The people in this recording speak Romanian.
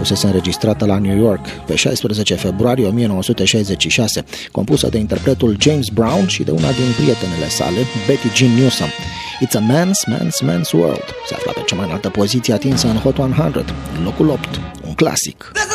fusese înregistrată la New York pe 16 februarie 1966, compusă de interpretul James Brown și de una din prietenele sale, Betty Jean Newsom. It's a Man's World se afla pe cea mai înaltă poziție atinsă în Hot 100, în locul 8, un clasic.